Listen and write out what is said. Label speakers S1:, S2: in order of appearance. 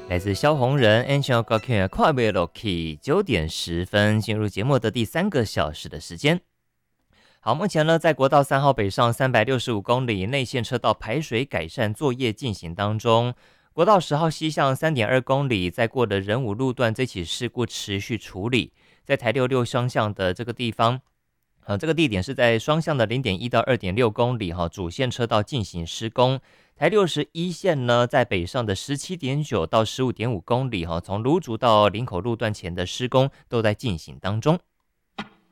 S1: 来自萧红人 Angel g o k 跨越 Loki 9点10分进入节目的第3个小时的时间。好，目前呢，在国道3号北上365公里内线车道排水改善作业进行当中。国道10号西向3.2公里，在过的仁武路段这起事故持续处理，在台66双向的这个地方。这个地点是在双向的 0.1 到 2.6 公里主线车道进行施工。台61线呢，在北上的 17.9 到 15.5 公里从芦竹到林口路段前的施工都在进行当中。